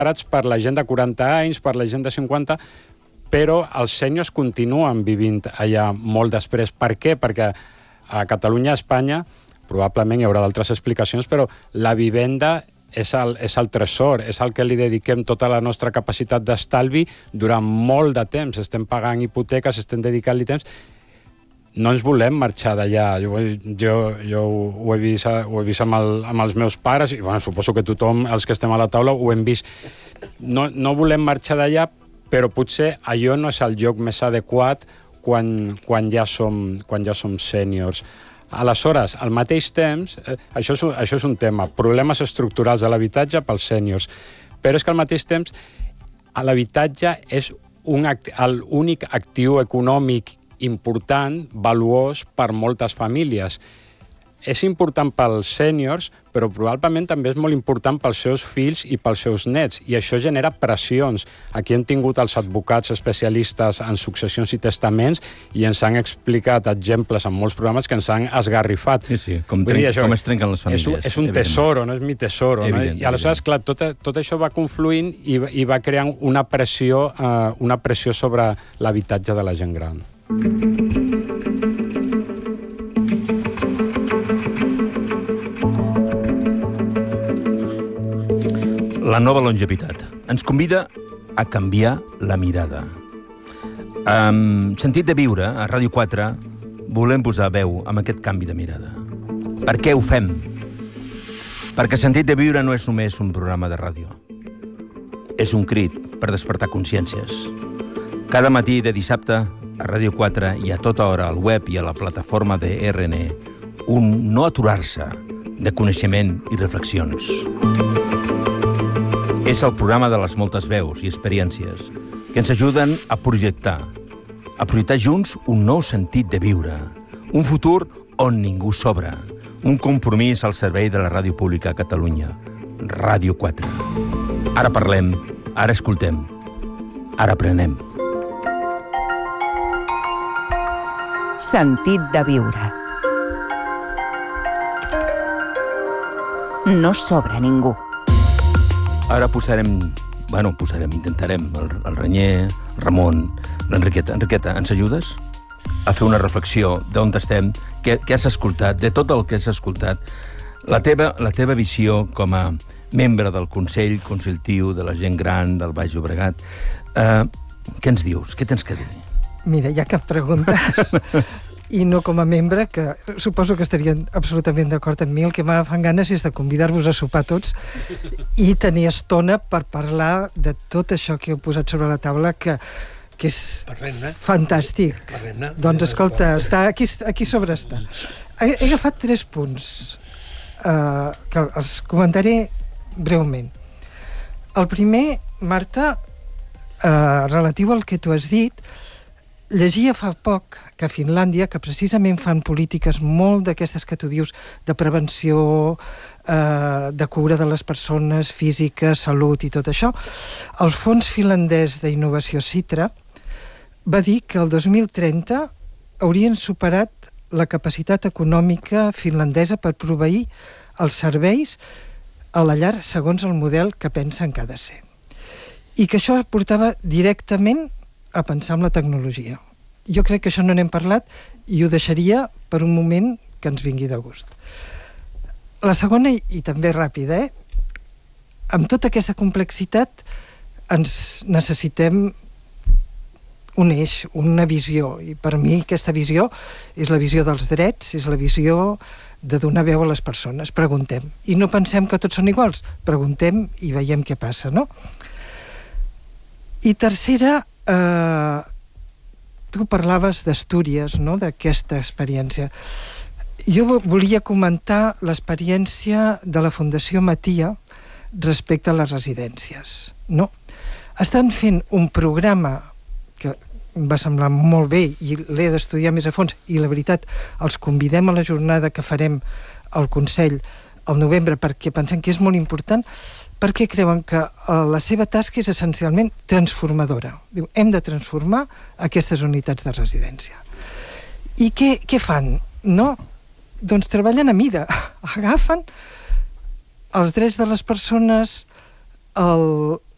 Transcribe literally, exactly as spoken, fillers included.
preparats per la gent de quaranta anys, per la gent de cinquanta, però els sèniors continuen vivint allà molt després. Per què? Perquè a Catalunya, a Espanya, probablement hi haurà d'altres explicacions, però la vivenda és el, és el tresor, és el que li dediquem tota la nostra capacitat d'estalvi durant molt de temps. Estem pagant hipoteques, estem dedicant-li temps. No ens volem marxar d'allà. Jo, jo, jo ho he vist, ho he vist amb, el, amb els meus pares, i bueno, suposo que tothom, els que estem a la taula, ho hem vist. No, no volem marxar d'allà, però potser allò no és el lloc més adequat quan, quan, ja, som, quan ja som sèniors. Aleshores, al mateix temps, eh, això, és, això és un tema, problemes estructurals de l'habitatge pels sèniors, però és que al mateix temps l'habitatge és un act, l'únic actiu econòmic important, valuós per moltes famílies. És important pels sèniors, però probablement també és molt important pels seus fills i pels seus nets, i això genera pressions. Aquí hem tingut els advocats especialistes en successions i testaments i ens han explicat exemples en molts programes que ens han esgarrifat. Sí, sí, com, trenc, dir, això, com es trenquen les famílies. És un, és un tesoro, no és mi tesoro. No? I aleshores, clar, tot, tot això va confluint i, i va creant una pressió, eh, una pressió sobre l'habitatge de la gent gran. La nova longevitat ens convida a canviar la mirada. Amb Sentit de viure, a Ràdio quatre, volem posar veu amb aquest canvi de mirada. Per què ho fem? Perquè Sentit de viure no és només un programa de ràdio. És un crit per despertar consciències. Cada matí de dissabte, a Ràdio quatre i a tota hora al web i a la plataforma de R N, un no aturar-se de coneixement i reflexions. És el programa de les moltes veus i experiències que ens ajuden a projectar, a projectar junts un nou sentit de viure, un futur on ningú sobra, un compromís al servei de la ràdio pública a Catalunya, Ràdio quatre. Ara parlem, ara escoltem, ara aprenem. Sentit de viure. No sobra ningú. Ara posarem, bueno, posarem, intentarem, el, el Renyer, el Ramon, l'Enriqueta. Enriqueta, ens ajudes a fer una reflexió d'on estem, què, què has escoltat, de tot el que has escoltat, la teva, la teva visió com a membre del Consell Consultiu de la Gent Gran del Baix Llobregat. Eh, què ens dius? Què tens que dir? Mira, ja que preguntes, i no com a membre, que suposo que estarien absolutament d'acord amb mi, el que m'agafant ganes és de convidar-vos a sopar tots i tenir estona per parlar de tot això que heu posat sobre la taula, que, que és Parlem-ne. Fantàstic. Parlem-ne. Doncs escolta, està aquí, aquí sobre està. He, he agafat tres punts uh, que els comentaré breument. El primer, Marta, uh, relatiu al que tu has dit, llegia fa poc que a Finlàndia, que precisament fan polítiques molt d'aquestes que tu dius, de prevenció, eh, de cura de les persones, física, salut i tot això, el Fons Finlandès d'Innovació Citra va dir que el dos mil trenta haurien superat la capacitat econòmica finlandesa per proveir els serveis a la llar segons el model que pensen que ha de ser. I que això portava directament a pensar en la tecnologia. Jo crec que això no n'hem parlat i ho deixaria per un moment que ens vingui de gust. La segona, i també ràpida, eh? Amb tota aquesta complexitat ens necessitem un eix, una visió, i per mi aquesta visió és la visió dels drets, és la visió de donar veu a les persones. Preguntem. I no pensem que tots són iguals. Preguntem i veiem què passa, no? I tercera, eh, tu parlaves d'Astúries, no?, d'aquesta experiència. Jo volia comentar l'experiència de la Fundació Matia respecte a les residències, no? Estan fent un programa que em va semblar molt bé i l'he d'estudiar més a fons, i la veritat, els convidem a la jornada que farem al Consell al novembre perquè pensem que és molt important, perquè creuen que la seva tasca és essencialment transformadora. Diu, hem de transformar aquestes unitats de residència. I què, què fan? No? Doncs treballen a mida. Agafen els drets de les persones, el,